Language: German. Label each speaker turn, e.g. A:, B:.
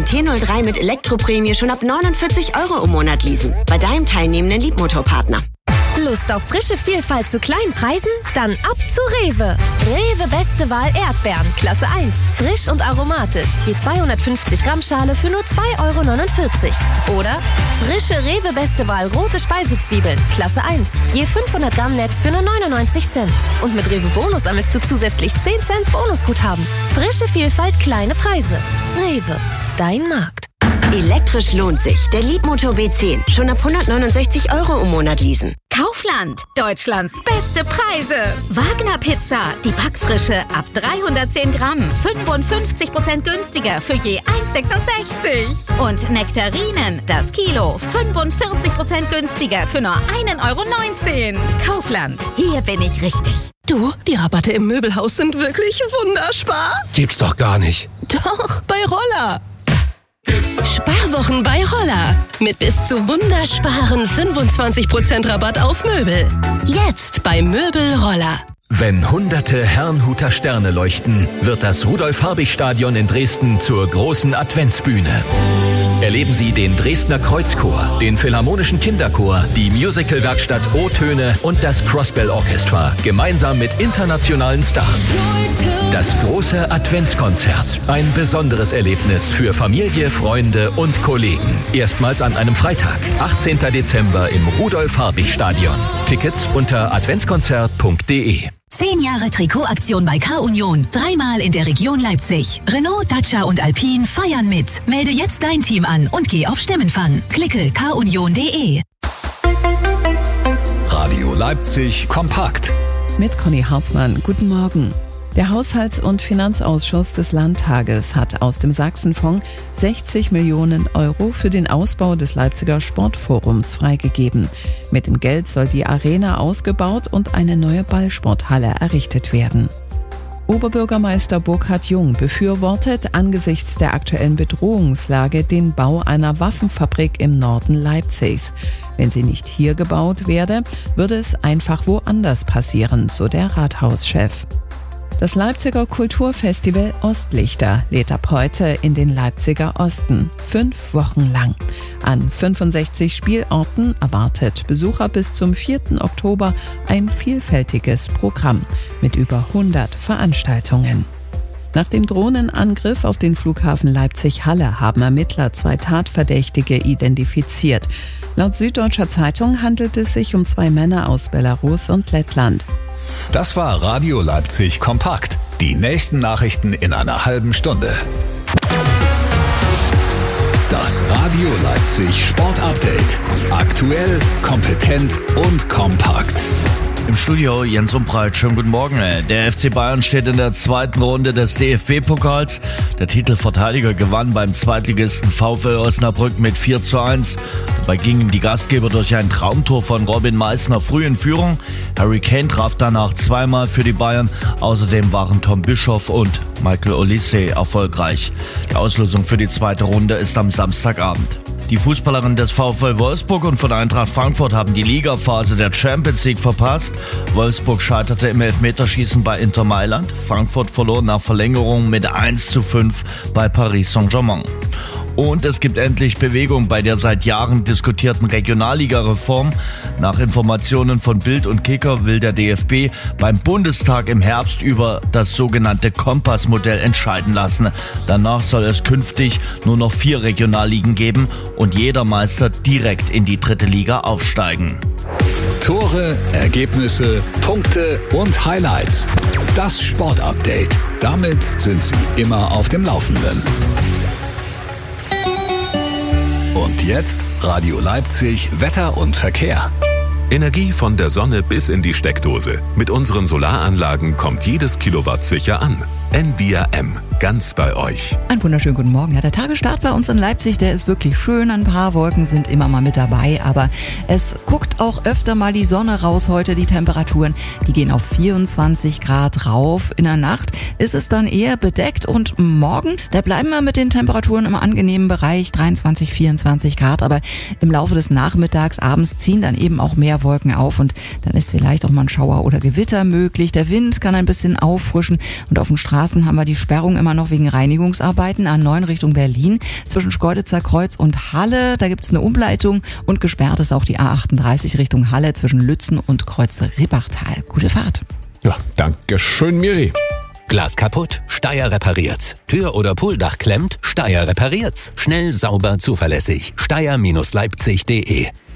A: T03 mit Elektroprämie schon ab 49 € im Monat leasen. Bei deinem teilnehmenden Liebmotorpartner.
B: Lust auf frische Vielfalt zu kleinen Preisen? Dann ab zu Rewe. Rewe Beste Wahl Erdbeeren, Klasse 1. Frisch und aromatisch. Je 250 Gramm Schale für nur 2,49 €. Oder frische Rewe Beste Wahl rote Speisezwiebeln, Klasse 1. Je 500 Gramm Netz für nur 99 Cent. Und mit Rewe Bonus sammelst du zusätzlich 10 Cent Bonusguthaben. Frische Vielfalt, kleine Preise. Rewe, dein Markt.
A: Elektrisch lohnt sich. Der Liebmotor B10. Schon ab 169 € im Monat leasen.
C: Kaufland, Deutschlands beste Preise. Wagner Pizza, die Backfrische ab 310 Gramm, 55% günstiger für je 1,66 €. Und Nektarinen, das Kilo, 45% günstiger für nur 1,19 €. Kaufland, hier bin ich richtig.
B: Du, die Rabatte im Möbelhaus sind wirklich wunderspar.
D: Gibt's doch gar nicht.
B: Doch, bei Roller. Sparwochen bei Roller. Mit bis zu wundersparen 25% Rabatt auf Möbel. Jetzt bei Möbel Roller.
E: Wenn hunderte Herrnhuter Sterne leuchten, wird das Rudolf-Habich-Stadion in Dresden zur großen Adventsbühne. Erleben Sie den Dresdner Kreuzchor, den Philharmonischen Kinderchor, die Musicalwerkstatt O-Töne und das Crossbell Orchestra gemeinsam mit internationalen Stars. Das große Adventskonzert. Ein besonderes Erlebnis für Familie, Freunde und Kollegen. Erstmals an einem Freitag, 18. Dezember im Rudolf-Habich-Stadion. Tickets unter adventskonzert.de.
F: 10 Jahre Trikotaktion bei K-Union. 3-mal in der Region Leipzig. Renault, Dacia und Alpine feiern mit. Melde jetzt dein Team an und geh auf Stimmenfang. Klicke kunion.de.
G: Radio Leipzig kompakt.
H: Mit Conny Hartmann. Guten Morgen. Der Haushalts- und Finanzausschuss des Landtages hat aus dem Sachsenfonds 60 Millionen € für den Ausbau des Leipziger Sportforums freigegeben. Mit dem Geld soll die Arena ausgebaut und eine neue Ballsporthalle errichtet werden. Oberbürgermeister Burkhard Jung befürwortet angesichts der aktuellen Bedrohungslage den Bau einer Waffenfabrik im Norden Leipzigs. Wenn sie nicht hier gebaut werde, würde es einfach woanders passieren, so der Rathauschef. Das Leipziger Kulturfestival Ostlichter lädt ab heute in den Leipziger Osten 5 Wochen lang. An 65 Spielorten erwartet Besucher bis zum 4. Oktober ein vielfältiges Programm mit über 100 Veranstaltungen. Nach dem Drohnenangriff auf den Flughafen Leipzig-Halle haben Ermittler 2 Tatverdächtige identifiziert. Laut Süddeutscher Zeitung handelt es sich um 2 Männer aus Belarus und Lettland.
G: Das war Radio Leipzig kompakt. Die nächsten Nachrichten in einer halben Stunde. Das Radio Leipzig Sportupdate. Aktuell, kompetent und kompakt.
I: Im Studio Jens Umbreit, schönen guten Morgen. Der FC Bayern steht in der zweiten Runde des DFB-Pokals. Der Titelverteidiger gewann beim Zweitligisten VfL Osnabrück mit 4:1. Dabei gingen die Gastgeber durch ein Traumtor von Robin Meissner früh in Führung. Harry Kane traf danach 2-mal für die Bayern. Außerdem waren Tom Bischoff und Michael Olise erfolgreich. Die Auslosung für die zweite Runde ist am Samstagabend. Die Fußballerinnen des VfL Wolfsburg und von Eintracht Frankfurt haben die Ligaphase der Champions League verpasst. Wolfsburg scheiterte im Elfmeterschießen bei Inter Mailand. Frankfurt verlor nach Verlängerung mit 1:5 bei Paris Saint-Germain. Und es gibt endlich Bewegung bei der seit Jahren diskutierten Regionalliga-Reform. Nach Informationen von Bild und Kicker will der DFB beim Bundestag im Herbst über das sogenannte Kompass-Modell entscheiden lassen. Danach soll es künftig nur noch 4 Regionalligen geben und jeder Meister direkt in die 3. Liga aufsteigen.
G: Tore, Ergebnisse, Punkte und Highlights. Das Sportupdate. Damit sind Sie immer auf dem Laufenden. Und jetzt Radio Leipzig Wetter und Verkehr.
J: Energie von der Sonne bis in die Steckdose. Mit unseren Solaranlagen kommt jedes Kilowatt sicher an. Envia M. Ganz bei euch.
K: Einen wunderschönen guten Morgen. Ja, der Tagesstart bei uns in Leipzig, der ist wirklich schön. Ein paar Wolken sind immer mal mit dabei, aber es guckt auch öfter mal die Sonne raus heute. Die Temperaturen, die gehen auf 24 Grad rauf. In der Nacht ist es dann eher bedeckt und morgen, da bleiben wir mit den Temperaturen im angenehmen Bereich 23, 24 Grad, aber im Laufe des Nachmittags, abends ziehen dann eben auch mehr Wolken auf und dann ist vielleicht auch mal ein Schauer oder Gewitter möglich. Der Wind kann ein bisschen auffrischen und auf den Straßen Straßen haben wir die Sperrung immer noch wegen Reinigungsarbeiten. A9 Richtung Berlin zwischen Schkeuditzer Kreuz und Halle. Da gibt's eine Umleitung und gesperrt ist auch die A38 Richtung Halle zwischen Lützen und Kreuze-Ribbachtal. Gute Fahrt.
D: Ja, danke schön, Miri.
L: Glas kaputt? Steyr repariert's. Tür- oder Pooldach klemmt? Steyr repariert's. Schnell, sauber, zuverlässig. Steyr-Leipzig.de